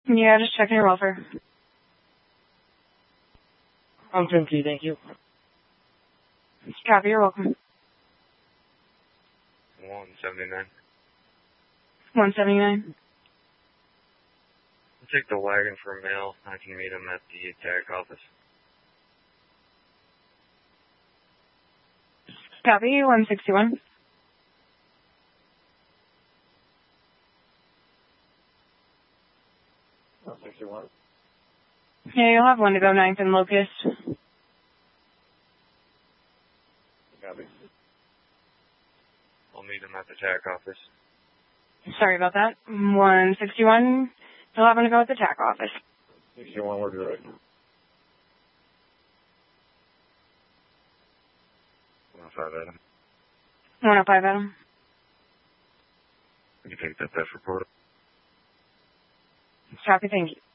Yeah, just checking your welfare. I'm Timothy, thank you. Copy, you're welcome. 179. 179. I'll take the wagon for mail. I can meet him at the tag office. Copy, 161. Yeah, you'll have one to go 9th and Locust. Copy. I'll meet him at the tag office. Sorry about that. 161. You'll have one to go at the TAC office. 61, where's your right? 105 Adam. 105 Adam. You can take that theft report. Copy, thank you.